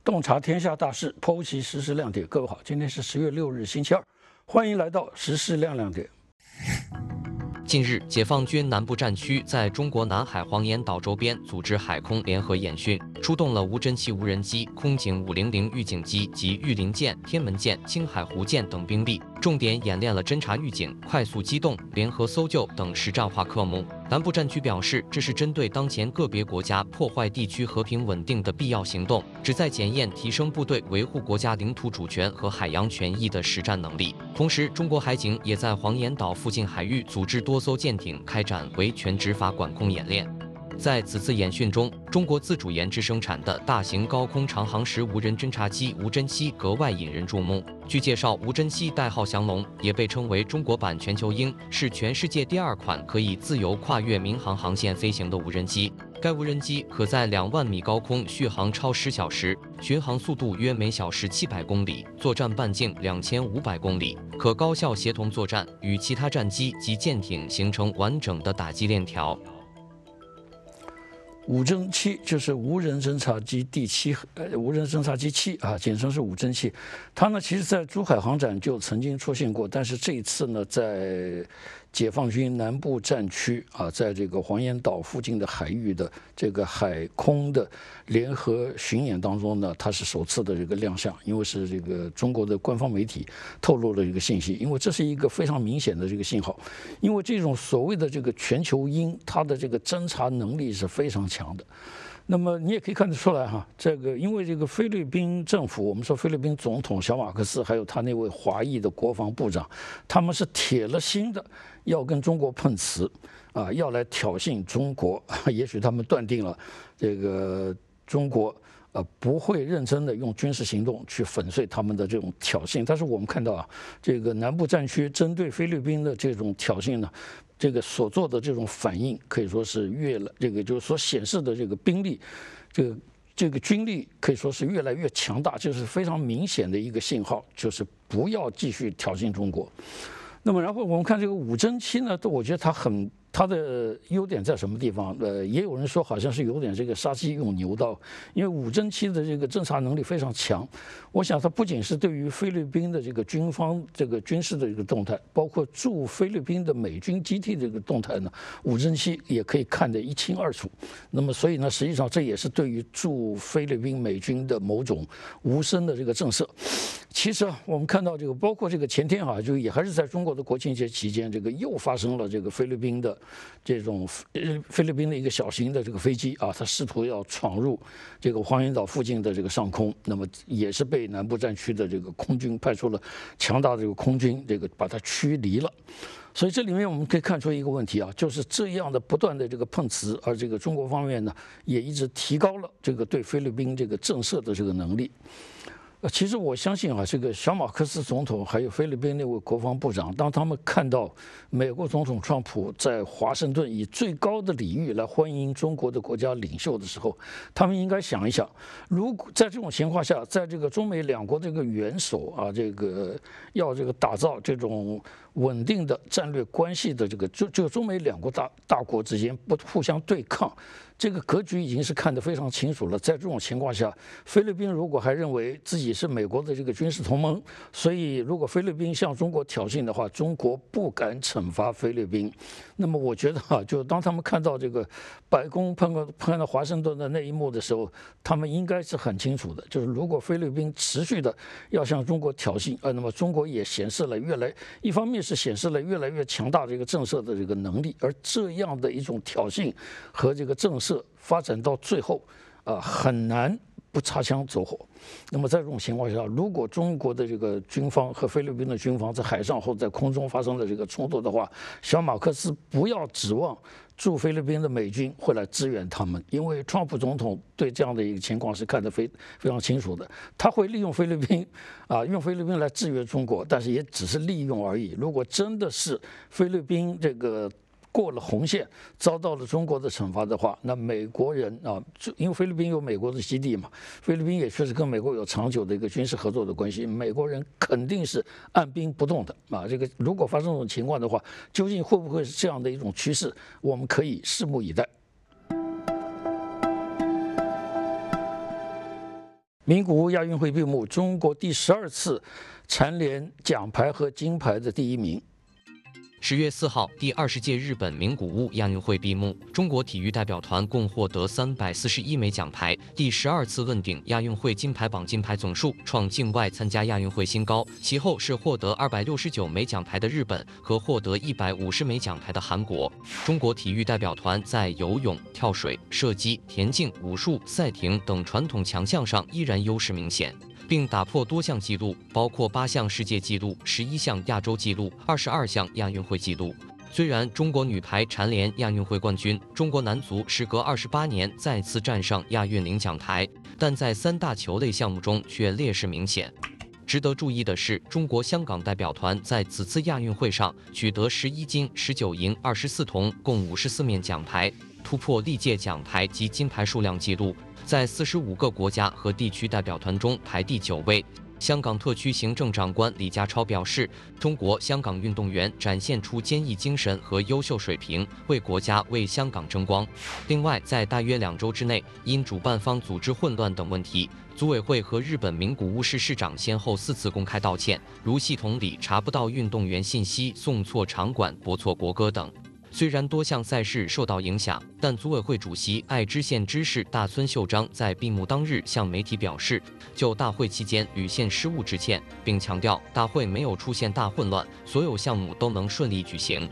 洞察天下大事，剖析时事亮点。各位好，今天是10月6日，星期二，欢迎来到时事亮点。 近日，解放军南部战区在中国南海黄岩岛周边组织海空联合演训，出动了无侦器无人机、空警500预警机及御林舰、天门舰、青海湖舰等兵力，重点演练了侦察预警、快速机动、联合搜救等实战化科目。南部战区表示，这是针对当前个别国家破坏地区和平稳定的必要行动，旨在检验提升部队维护国家领土主权和海洋权益的实战能力。同时，中国海警也在黄岩岛附近海域组织多艘舰艇开展维权执法管控演练。在此次演训中，中国自主研制生产的大型高空长航时无人侦察机无侦七格外引人注目。据介绍，无侦七代号降龙，也被称为中国版全球鹰，是全世界第2款可以自由跨越民航航线飞行的无人机。该无人机可在2万米高空续航超10小时，巡航速度约每小时700公里，作战半径2500公里，可高效协同作战，与其他战机及舰艇形成完整的打击链条。 无侦七就是无人侦察机无人侦察机7啊，简称是无侦七。它呢，其实在珠海航展就曾经出现过，但是这一次呢，在解放军南部战区啊，在这个黄岩岛附近的海域的这个海空的联合巡演当中呢，它是首次的这个亮相，因为是这个中国的官方媒体透露了这个信息，因为这是一个非常明显的这个信号，因为这种所谓的这个全球鹰，它的这个侦察能力是非常强的。那么你也可以看得出来哈，这个因为这个菲律宾政府，我们说菲律宾总统小马克思，还有他那位华裔的国防部长，他们是铁了心的要跟中国碰瓷啊，要来挑衅中国。也许他们断定了这个中国不会认真的用军事行动去粉碎他们的这种挑衅。但是我们看到啊，这个南部战区针对菲律宾的这种挑衅呢，这个所做的这种反应可以说是就是所显示的这个兵力，这个军力可以说是越来越强大，就是非常明显的一个信号，就是不要继续挑衅中国。那么然后我们看这个无侦七呢，我觉得它的优点在什么地方？也有人说好像是有点这个杀鸡用牛刀，因为无侦七的这个侦察能力非常强。我想它不仅是对于菲律宾的这个军方这个军事的这个动态，包括驻菲律宾的美军基地的这个动态呢，无侦七也可以看得一清二楚。那么所以呢，实际上这也是对于驻菲律宾美军的某种无声的这个震慑。其实我们看到这个，包括这个前天啊，就也还是在中国的国庆节期间，这个又发生了这个菲律宾的一个小型的这个飞机啊，它试图要闯入这个黄岩岛附近的这个上空，那么也是被南部战区的这个空军派出了强大的这个空军，这个把它驱离了。所以这里面我们可以看出一个问题啊，就是这样的不断的这个碰瓷，而这个中国方面呢，也一直提高了这个对菲律宾这个震慑的这个能力。其实我相信啊，这个小马克思总统还有菲律宾那位国防部长，当他们看到美国总统川普在华盛顿以最高的礼遇来欢迎中国的国家领袖的时候，他们应该想一想，如果在这种情况下，在这个中美两国这个元首啊，这个要这个打造这种稳定的战略关系的这个中美两国大国之间不互相对抗。这个格局已经是看得非常清楚了。在这种情况下，菲律宾如果还认为自己是美国的这个军事同盟，所以如果菲律宾向中国挑衅的话，中国不敢惩罚菲律宾。那么我觉得啊，就当他们看到这个白宫碰到华盛顿的那一幕的时候，他们应该是很清楚的，就是如果菲律宾持续的要向中国挑衅，那么中国也显示了一方面是显示了越来越强大的这个震慑的这个能力，而这样的一种挑衅和这个震慑发展到最后，很难不擦枪走火。那么在这种情况下，如果中国的这个军方和菲律宾的军方在海上或在空中发生了这个冲突的话，小马克思不要指望驻菲律宾的美军会来支援他们，因为川普总统对这样的一个情况是看得非常清楚的。他会利用菲律宾用菲律宾来制约中国，但是也只是利用而已。如果真的是菲律宾这个过了红线，遭到了中国的惩罚的话，那美国人因为菲律宾有美国的基地嘛，菲律宾也确实跟美国有长久的一个军事合作的关系，美国人肯定是按兵不动的啊。这个如果发生这种情况的话，究竟会不会是这样的一种趋势，我们可以拭目以待。 名古屋亚运会闭幕，中国第12次蝉联奖牌和金牌的第1名。 10月4号，第20届日本名古屋亚运会闭幕，中国体育代表团共获得341枚奖牌，第12次问鼎亚运会金牌榜金牌总数，创境外参加亚运会新高。其后是获得269枚奖牌的日本和获得150枚奖牌的韩国。中国体育代表团在游泳、跳水、射击、田径、武术、赛艇等传统强项上依然优势明显，并打破多项纪录，包括8项世界纪录、11项亚洲纪录、22项亚运会纪录。虽然中国女排蝉联亚运会冠军，中国男足时隔28年再次站上亚运领奖台，但在3大球类项目中却劣势明显。值得注意的是，中国香港代表团在此次亚运会上取得11金、19银、24铜，共54面奖牌，突破历届奖牌及金牌数量纪录，在45个国家和地区代表团中排第9位。香港特区行政长官李家超表示，中国香港运动员展现出坚毅精神和优秀水平，为国家、为香港争光。另外，在大约2周之内，因主办方组织混乱等问题，组委会和日本名古屋市市长先后4次公开道歉，如系统里查不到运动员信息、送错场馆、播错国歌等。虽然多项赛事受到影响，但组委会主席爱知县知事大村秀章在闭幕当日向媒体表示，就大会期间屡陷失误致歉，并强调大会没有出现大混乱，所有项目都能顺利举行。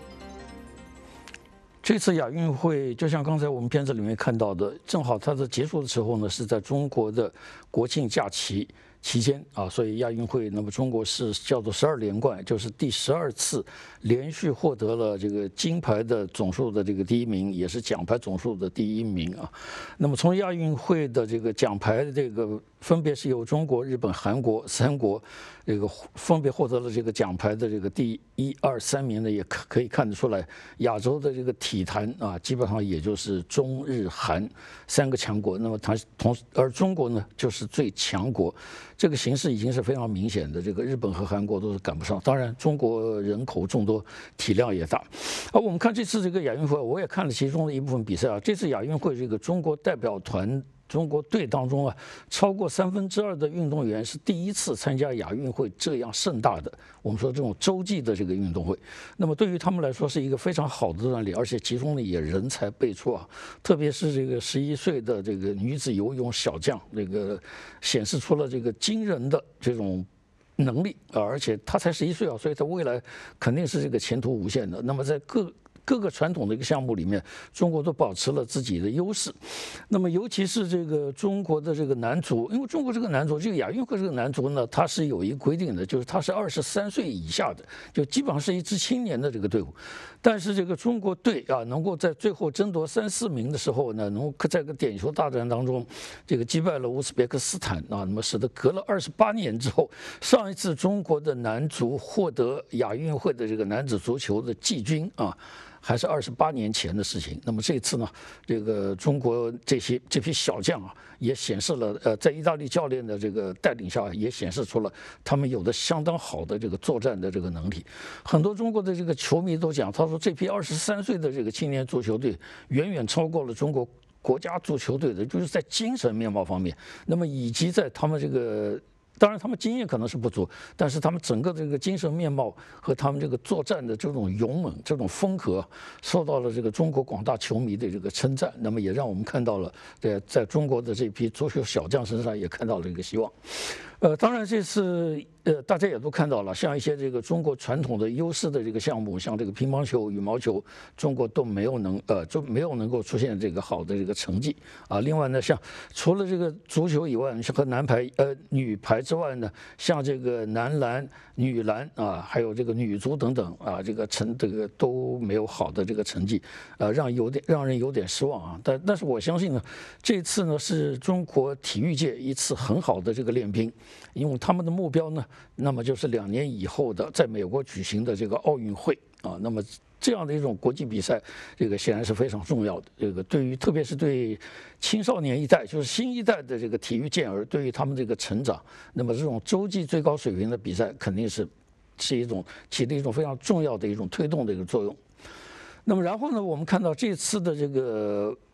这次亚运会就像刚才我们片子里面看到的，正好它的结束的时候呢，是在中国的国庆假期期间啊，所以亚运会，那么中国是叫做12连冠，就是第12次连续获得了这个金牌的总数的这个第1名，也是奖牌总数的第1名啊。那么从亚运会的这个奖牌的这个分别是由中国、日本、韩国3国这个分别获得了这个奖牌的这个第1、2、3名呢，也可以看得出来，亚洲的这个体坛啊，基本上也就是中日韩3个强国，那么而中国呢就是最强国。这个形势已经是非常明显的，这个日本和韩国都是赶不上。当然，中国人口众多，体量也大。而我们看这次这个亚运会，我也看了其中的一部分比赛啊。这次亚运会这个中国代表团、中国队当中啊，超过2/3的运动员是第1次参加亚运会这样盛大的，我们说这种洲际的这个运动会。那么对于他们来说是一个非常好的锻炼，而且其中呢也人才辈出啊。特别是这个11岁的这个女子游泳小将，这个显示出了这个惊人的这种能力啊，而且她才11岁啊，所以她未来肯定是这个前途无限的。那么在各个传统的一个项目里面，中国都保持了自己的优势。那么，尤其是这个中国的这个男足，因为中国这个男足，这个亚运会这个男足呢，它是有一个规定的，就是它是23岁以下的，就基本上是一支青年的这个队伍。但是这个中国队啊，能够在最后争夺3、4名的时候呢，能够在个点球大战当中，这个击败了乌兹别克斯坦啊，那么使得隔了28年之后，上一次中国的男足获得亚运会的这个男子足球的季军啊，还是28年前的事情。那么这次呢，这个中国这批小将啊，也显示了在意大利教练的这个带领下，也显示出了他们有的相当好的这个作战的这个能力。很多中国的这个球迷都讲，他说这批23岁的这个青年足球队远远超过了中国国家足球队的，就是在精神面貌方面，那么以及在他们这个。当然，他们经验可能是不足，但是他们整个这个精神面貌和他们这个作战的这种勇猛、这种风格，受到了这个中国广大球迷的这个称赞。那么，也让我们看到了，在中国的这批足球小将身上也看到了一个希望。当然这次大家也都看到了，像一些这个中国传统的优势的这个项目，像这个乒乓球、羽毛球，中国都没有能够出现这个好的这个成绩啊。另外呢，像除了这个足球以外，和女排之外呢，像这个男篮、女篮啊，还有这个女足等等啊，这个都没有好的这个成绩，让人有点失望啊。但是我相信呢，这次呢是中国体育界一次很好的这个练兵。因为他们的目标呢，那么就是2年以后的在美国举行的这个奥运会啊，那么这样的一种国际比赛，这个显然是非常重要的。这个特别是对青少年一代，就是新一代的这个体育健儿，对于他们这个成长，那么这种洲际最高水平的比赛，肯定是起了一种非常重要的一种推动的一个作用。那么然后呢，我们看到这次的这个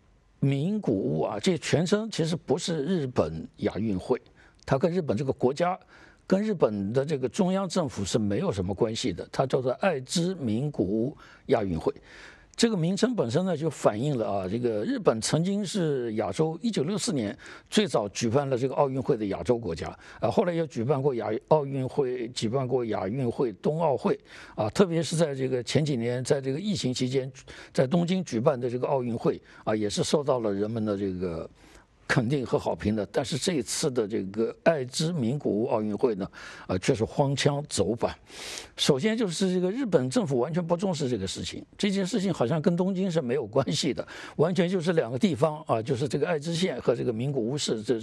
名古屋啊，这全称其实不是日本亚运会，它跟日本这个国家，跟日本的这个中央政府是没有什么关系的，它叫做爱知名古屋亚运会。这个名称本身呢，就反映了啊，这个日本曾经是亚洲1964年最早举办了这个奥运会的亚洲国家啊，后来又举办过奥运会，举办过亚运会、冬奥会啊，特别是在这个前几年，在这个疫情期间，在东京举办的这个奥运会啊，也是受到了人们的这个肯定和好评的。但是这一次的这个爱知名古屋奥运会呢，却是荒腔走板。首先就是这个日本政府完全不重视这个事情，这件事情好像跟东京是没有关系的，完全就是两个地方啊，就是这个爱知县和这个名古屋市这